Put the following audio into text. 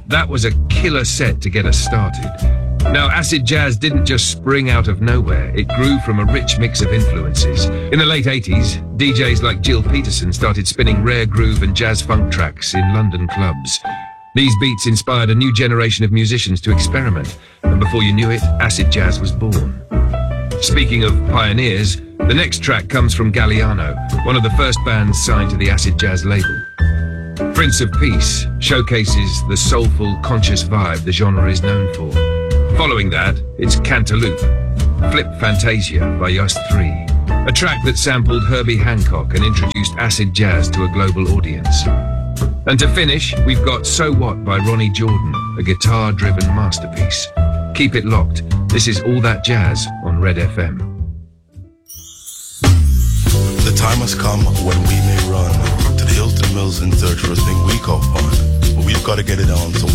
That was a killer set to get us started. Now, acid jazz didn't just spring out of nowhere. It grew from a rich mix of influences. In the late 80s, DJs like Jill Peterson started spinning rare groove and jazz funk tracks in London clubs. These beats inspired a new generation of musicians to experiment, and before you knew it, acid jazz was born. Speaking of pioneers, the next track comes from Galliano, one of the first bands signed to the acid jazz label. Prince of Peace showcases the soulful, conscious vibe the genre is known for. Following that, it's Cantaloupe, Flip Fantasia by Just 3, a track that sampled Herbie Hancock and introduced acid jazz to a global audience. And to finish, we've got So What by Ronnie Jordan, a guitar-driven masterpiece. Keep it locked. This is All That Jazz on Red FM. The time has come when we may run to the Hilton Mills in search for a thing we call fun, but we've got to get it on so